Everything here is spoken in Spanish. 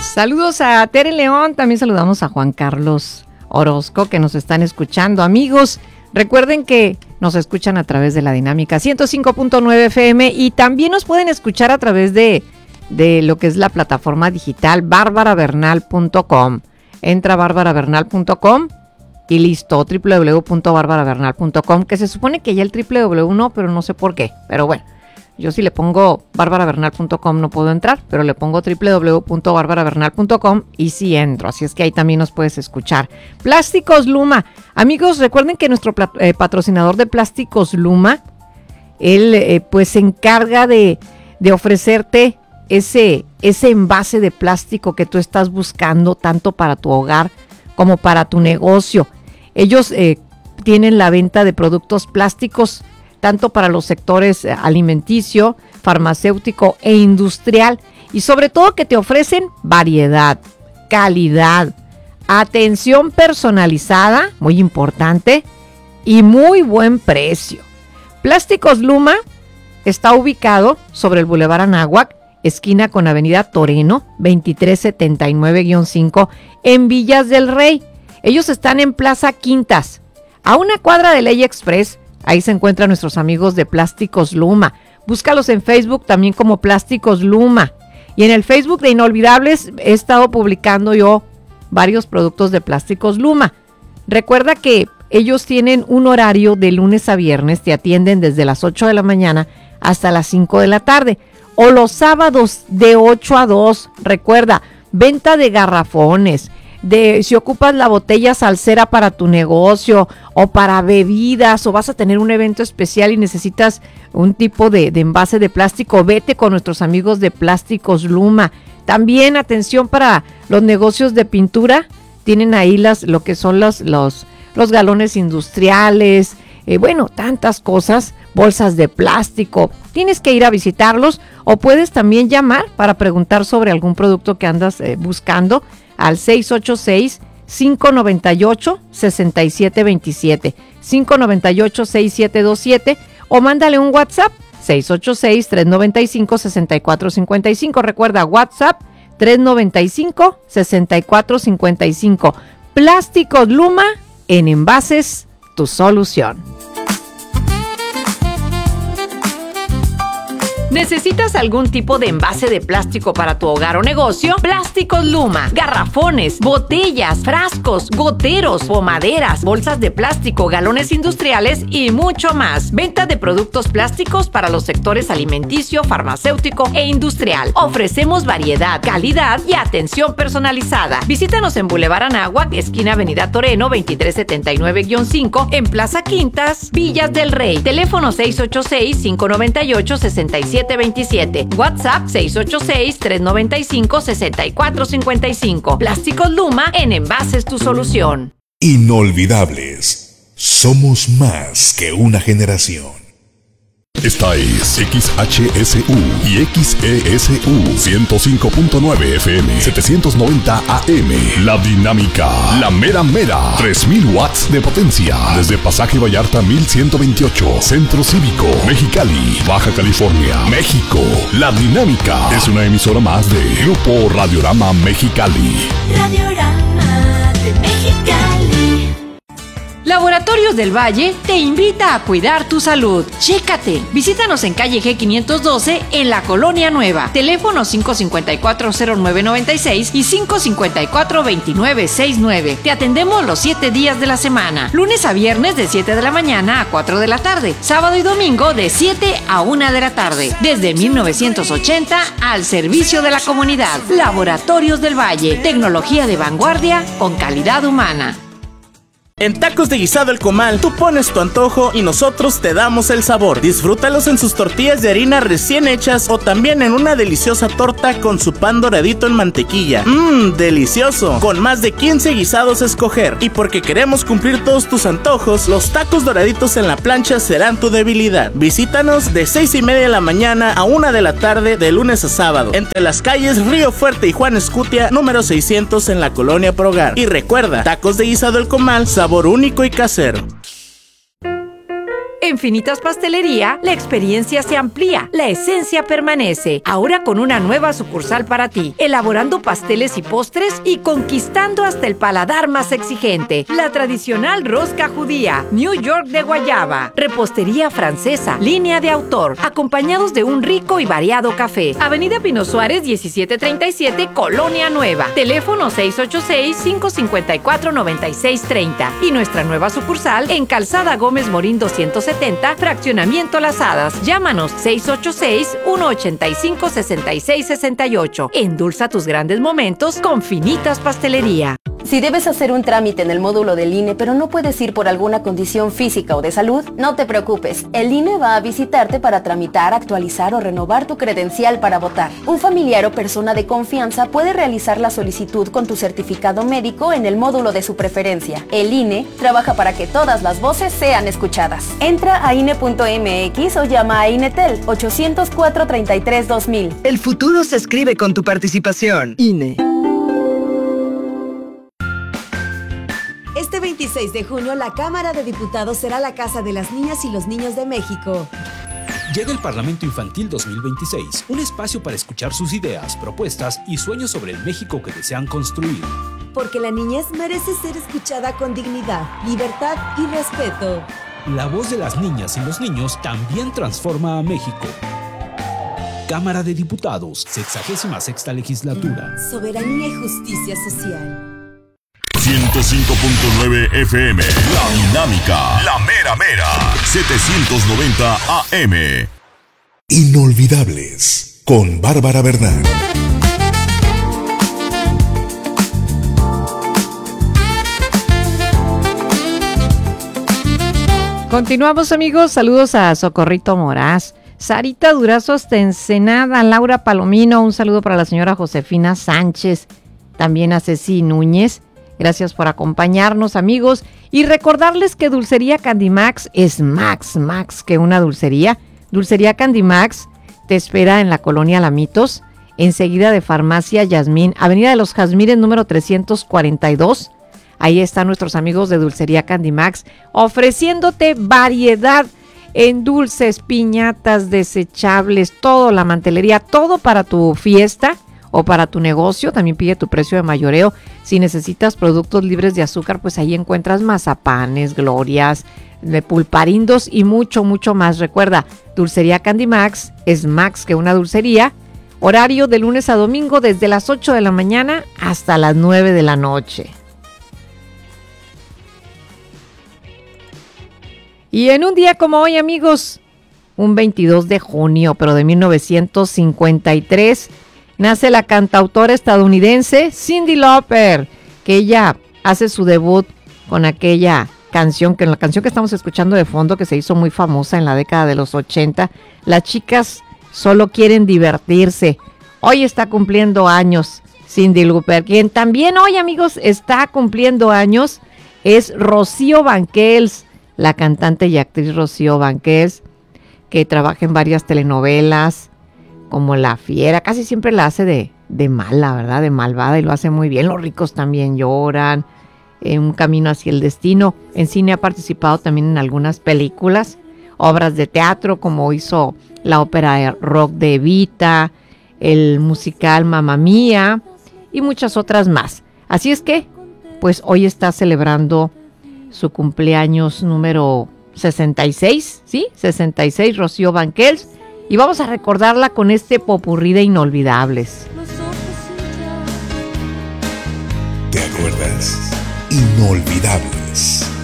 Saludos a Tere León, también saludamos a Juan Carlos Orozco que nos están escuchando. Amigos, recuerden que nos escuchan a través de la Dinámica 105.9 FM y también nos pueden escuchar a través de lo que es la plataforma digital barbarabernal.com. Entra a barbarabernal.com y listo, www.barbarabernal.com, que se supone que ya el www no, pero no sé por qué. Pero bueno, yo si le pongo barbarabernal.com no puedo entrar, pero le pongo www.barbarabernal.com y sí entro. Así es que ahí también nos puedes escuchar. Plásticos Luma. Amigos, recuerden que nuestro patrocinador de Plásticos Luma, él pues se encarga de ofrecerte ese envase de plástico que tú estás buscando tanto para tu hogar como para tu negocio. Ellos tienen la venta de productos plásticos tanto para los sectores alimenticio, farmacéutico e industrial, y sobre todo que te ofrecen variedad, calidad, atención personalizada, muy importante, y muy buen precio. Plásticos Luma está ubicado sobre el Boulevard Anáhuac, esquina con Avenida Toreno, 2379-5, en Villas del Rey. Ellos están en Plaza Quintas, a una cuadra de Ley Express. Ahí se encuentran nuestros amigos de Plásticos Luma. Búscalos en Facebook también como Plásticos Luma. Y en el Facebook de Inolvidables he estado publicando yo varios productos de Plásticos Luma. Recuerda que ellos tienen un horario de lunes a viernes, te atienden desde las 8 de la mañana hasta las 5 de la tarde. O los sábados de 8 a 2, recuerda, venta de garrafones, si ocupas la botella salsera para tu negocio o para bebidas o vas a tener un evento especial y necesitas un tipo de envase de plástico, vete con nuestros amigos de Plásticos Luma. También atención para los negocios de pintura, tienen ahí lo que son los galones industriales, bueno, tantas cosas, bolsas de plástico. Tienes que ir a visitarlos o puedes también llamar para preguntar sobre algún producto que andas buscando al 686-598-6727, 598-6727 o mándale un WhatsApp 686-395-6455. Recuerda, WhatsApp 395-6455. Plásticos Luma, en envases, tu solución. ¿Necesitas algún tipo de envase de plástico para tu hogar o negocio? Plásticos Luma, garrafones, botellas, frascos, goteros, pomaderas, bolsas de plástico, galones industriales y mucho más. Venta de productos plásticos para los sectores alimenticio, farmacéutico e industrial. Ofrecemos variedad, calidad y atención personalizada. Visítanos en Boulevard Anáhuac, esquina Avenida Toreno, 2379-5, en Plaza Quintas, Villas del Rey. Teléfono 686-598-6727. WhatsApp 686-395-6455. Plásticos Luma, en envases tu solución. Inolvidables. Somos más que una generación. Esta es XHSU y XESU 105.9 FM, 790 AM. La Dinámica, la mera mera, 3000 watts de potencia. Desde Pasaje Vallarta 1128, Centro Cívico, Mexicali, Baja California, México. La Dinámica es una emisora más de Grupo Radiorama Mexicali. Radiorama de Mexicali. Laboratorios del Valle te invita a cuidar tu salud. Chécate. Visítanos en calle G512 en la Colonia Nueva. Teléfono 554-0996 y 554-2969. Te atendemos los 7 días de la semana. Lunes a viernes de 7 de la mañana a 4 de la tarde. Sábado y domingo de 7 a 1 de la tarde. Desde 1980 al servicio de la comunidad. Laboratorios del Valle. Tecnología de vanguardia con calidad humana. En Tacos de Guisado El Comal, tú pones tu antojo y nosotros te damos el sabor. Disfrútalos en sus tortillas de harina recién hechas o también en una deliciosa torta con su pan doradito en mantequilla. Delicioso. Con más de 15 guisados a escoger. Y porque queremos cumplir todos tus antojos, los tacos doraditos en la plancha serán tu debilidad. Visítanos de 6:30 de la mañana a 1 de la tarde de lunes a sábado. Entre las calles Río Fuerte y Juan Escutia, número 600 en la Colonia Progar. Y recuerda, Tacos de Guisado El Comal, sabor único y casero. En Finitas Pastelería, la experiencia se amplía, la esencia permanece. Ahora con una nueva sucursal para ti, elaborando pasteles y postres y conquistando hasta el paladar más exigente. La tradicional rosca judía, New York de guayaba, repostería francesa, línea de autor, acompañados de un rico y variado café. Avenida Pino Suárez 1737, Colonia Nueva. Teléfono 686-554-9630. Y nuestra nueva sucursal en Calzada Gómez Morín 270, Fraccionamiento Las Hadas. Llámanos 686-185-6668. Endulza tus grandes momentos con Finitas Pastelería. Si debes hacer un trámite en el módulo del INE, pero no puedes ir por alguna condición física o de salud, no te preocupes. El INE va a visitarte para tramitar, actualizar o renovar tu credencial para votar. Un familiar o persona de confianza puede realizar la solicitud con tu certificado médico en el módulo de su preferencia. El INE trabaja para que todas las voces sean escuchadas. Entra a INE.mx o llama a INETEL 804-33-2000. El futuro se escribe con tu participación. INE. Este 26 de junio, la Cámara de Diputados será la casa de las niñas y los niños de México. Llega el Parlamento Infantil 2026, un espacio para escuchar sus ideas, propuestas y sueños sobre el México que desean construir. Porque la niñez merece ser escuchada con dignidad, libertad y respeto. La voz de las niñas y los niños también transforma a México. Cámara de Diputados, 66ª Legislatura. Soberanía y justicia social. 105.9 FM, La Dinámica, La Mera Mera, 790 AM. Inolvidables, con Bárbara Bernal. Continuamos, amigos. Saludos a Socorrito Moraz, Sarita Durazo hasta Ensenada, Laura Palomino, un saludo para la señora Josefina Sánchez, también a Ceci Núñez. Gracias por acompañarnos, amigos, y recordarles que Dulcería Candimax es más que una dulcería. Dulcería Candimax te espera en la colonia Lamitos, enseguida de Farmacia Yasmín, Avenida de los Jazmines número 342. Ahí están nuestros amigos de Dulcería Candimax ofreciéndote variedad en dulces, piñatas, desechables, todo, la mantelería, todo para tu fiesta o para tu negocio. También pide tu precio de mayoreo. Si necesitas productos libres de azúcar, pues ahí encuentras mazapanes, glorias, de pulparindos y mucho más. Recuerda, Dulcería Candimax es más que una dulcería. Horario de lunes a domingo desde las 8 de la mañana hasta las 9 de la noche. Y en un día como hoy, amigos, un 22 de junio, pero de 1953, nace la cantautora estadounidense Cyndi Lauper, que ella hace su debut con aquella canción, la canción que estamos escuchando de fondo, que se hizo muy famosa en la década de los 80. Las chicas solo quieren divertirse. Hoy está cumpliendo años Cyndi Lauper. Quien también hoy, amigos, está cumpliendo años es Rocío Banquels, la cantante y actriz Rocío Banquels, que trabaja en varias telenovelas, como La Fiera, casi siempre la hace de mala, ¿verdad? De malvada, y lo hace muy bien. Los ricos también lloran, Un camino hacia el destino. En cine ha participado también en algunas películas, obras de teatro, como hizo la ópera rock de Evita, el musical Mamma Mía y muchas otras más. Así es que, pues hoy está celebrando su cumpleaños número 66, ¿sí? 66, Rocío Banquels. Y vamos a recordarla con este popurrí de Inolvidables. ¿Te acuerdas? Inolvidables.